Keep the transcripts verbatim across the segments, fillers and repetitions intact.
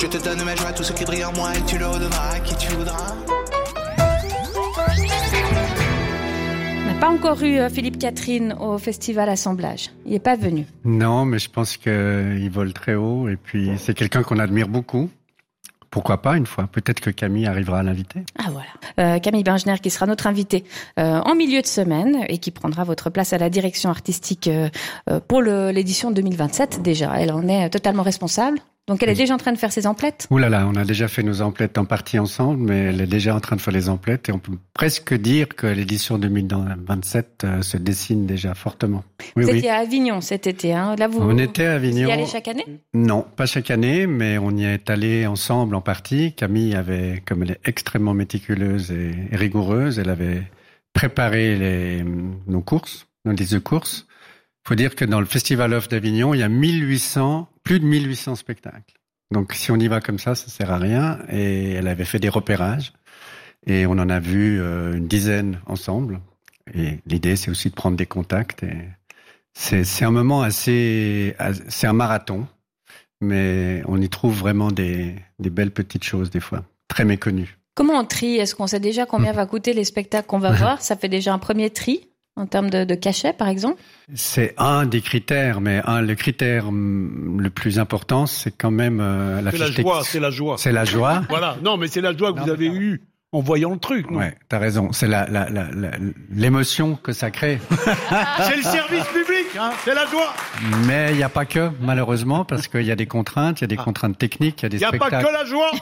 Je te donne ma joie, tout ce qui brille en moi, et tu le redonneras à qui tu voudras. On n'a pas encore eu Philippe Catherine au festival Assemblage. Il n'est pas venu. Non, mais je pense qu'il vole très haut. Et puis, c'est quelqu'un qu'on admire beaucoup. Pourquoi pas une fois? Peut-être que Camille arrivera à l'inviter. Ah voilà. Euh, Camille Bengener qui sera notre invitée euh, en milieu de semaine et qui prendra votre place à la direction artistique euh, pour le, l'édition deux mille vingt-sept déjà. Elle en est totalement responsable. Donc elle est déjà en train de faire ses emplettes? Ouh là là, on a déjà fait nos emplettes en partie ensemble, mais elle est déjà en train de faire les emplettes et on peut presque dire que l'édition deux mille vingt-sept euh, se dessine déjà fortement. Oui, vous oui. étiez à Avignon cet été, hein? Là, vous, on était à Avignon. Vous y allez chaque année? Non, pas chaque année, mais on y est allé ensemble en partie. Camille avait, comme elle est extrêmement méticuleuse et rigoureuse, elle avait préparé les, nos courses, nos listes de courses. Faut dire que dans le Festival Off d'Avignon, il y a mille huit cents, plus de mille huit cents spectacles. Donc, si on y va comme ça, ça sert à rien. Et elle avait fait des repérages. Et on en a vu euh, une dizaine ensemble. Et l'idée, c'est aussi de prendre des contacts. Et c'est, c'est un moment assez, c'est un marathon. Mais on y trouve vraiment des, des belles petites choses, des fois. Très méconnues. Comment on trie? Est-ce qu'on sait déjà combien va coûter les spectacles qu'on va voir? Ça fait déjà un premier tri? En termes de, de cachet, par exemple? C'est un des critères, mais un, le critère le plus important, c'est quand même euh, la C'est la joie, c'est la joie. C'est la joie. Voilà. Non, mais c'est la joie que non, vous avez eue en voyant le truc. Non ouais, t'as raison. C'est la, la, la, la, l'émotion que ça crée. C'est le service public, hein. C'est la joie. Mais il n'y a pas que, malheureusement, parce qu'il y a des contraintes, il y a des ah. contraintes techniques, il y a des y a spectacles. Il n'y a pas que la joie.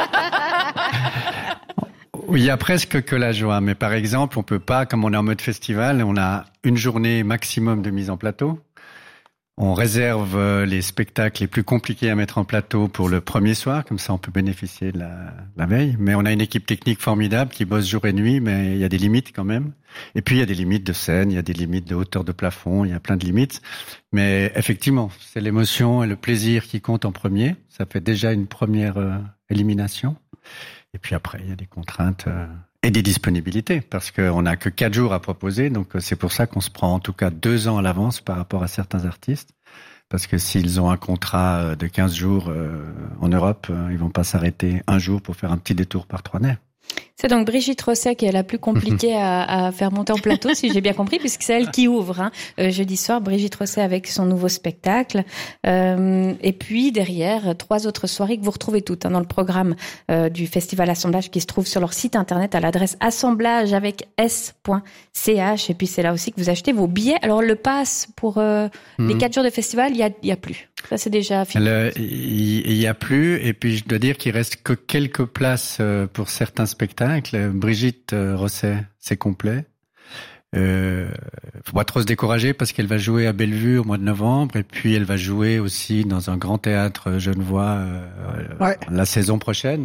Oui, il y a presque que la joie, mais par exemple, on peut pas, comme on est en mode festival, on a une journée maximum de mise en plateau. On réserve les spectacles les plus compliqués à mettre en plateau pour le premier soir, comme ça on peut bénéficier de la, la veille. Mais on a une équipe technique formidable qui bosse jour et nuit, mais il y a des limites quand même. Et puis il y a des limites de scène, il y a des limites de hauteur de plafond, il y a plein de limites. Mais effectivement, c'est l'émotion et le plaisir qui comptent en premier. Ça fait déjà une première euh, élimination. Et puis après, il y a des contraintes euh, et des disponibilités, parce qu'on n'a que quatre jours à proposer. Donc c'est pour ça qu'on se prend en tout cas deux ans à l'avance par rapport à certains artistes. Parce que s'ils ont un contrat de quinze jours euh, en Europe, euh, ils vont pas s'arrêter un jour pour faire un petit détour par Trois-Nez. C'est donc Brigitte Rosset qui est la plus compliquée à, à faire monter en plateau, si j'ai bien compris, puisque c'est elle qui ouvre. Hein. Euh, jeudi soir, Brigitte Rosset avec son nouveau spectacle. Euh, et puis derrière, trois autres soirées que vous retrouvez toutes hein, dans le programme euh, du Festival Assemblage qui se trouve sur leur site internet à l'adresse assemblage avec s point c h. Et puis c'est là aussi que vous achetez vos billets. Alors le pass pour euh, mmh. les quatre jours de festival, il y a, il y a plus. Ça c'est déjà fini. Le, il y a plus. Et puis je dois dire qu'il reste que quelques places pour certains spectacles. Brigitte Rosset, c'est complet. Euh, faut pas trop se décourager parce qu'elle va jouer à Bellevue au mois de novembre et puis elle va jouer aussi dans un grand théâtre genevois euh, ouais. la saison prochaine.